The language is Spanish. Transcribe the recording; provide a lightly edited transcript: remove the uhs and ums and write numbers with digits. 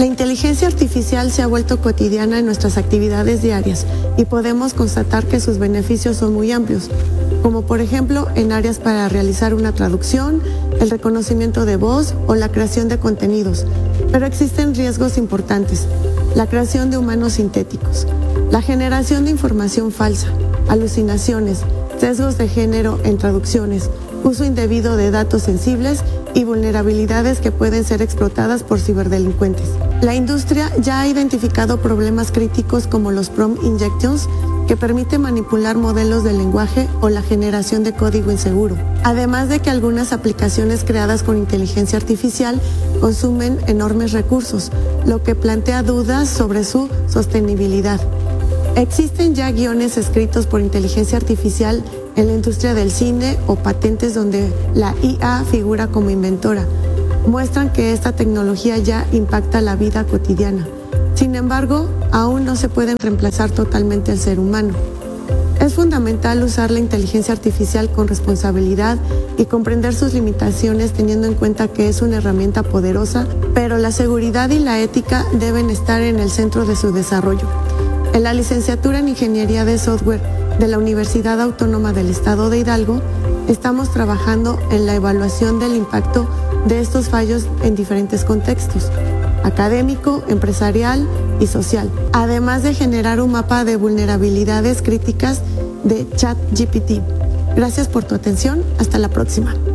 La inteligencia artificial se ha vuelto cotidiana en nuestras actividades diarias y podemos constatar que sus beneficios son muy amplios, como por ejemplo en áreas para realizar una traducción, el reconocimiento de voz o la creación de contenidos. Pero existen riesgos importantes: la creación de humanos sintéticos, la generación de información falsa, alucinaciones, sesgos de género en traducciones, uso indebido de datos sensibles y vulnerabilidades que pueden ser explotadas por ciberdelincuentes. La industria ya ha identificado problemas críticos como los prompt injections, que permite manipular modelos de lenguaje o la generación de código inseguro. Además de que algunas aplicaciones creadas con inteligencia artificial consumen enormes recursos, lo que plantea dudas sobre su sostenibilidad. Existen ya guiones escritos por inteligencia artificial en la industria del cine o patentes donde la IA figura como inventora. Muestran que esta tecnología ya impacta la vida cotidiana. Sin embargo, aún no se pueden reemplazar totalmente al ser humano. Es fundamental usar la inteligencia artificial con responsabilidad y comprender sus limitaciones, teniendo en cuenta que es una herramienta poderosa, pero la seguridad y la ética deben estar en el centro de su desarrollo. En la licenciatura en Ingeniería de Software de la Universidad Autónoma del Estado de Hidalgo, estamos trabajando en la evaluación del impacto de estos fallos en diferentes contextos: académico, empresarial y social, además de generar un mapa de vulnerabilidades críticas de ChatGPT. Gracias por tu atención. Hasta la próxima.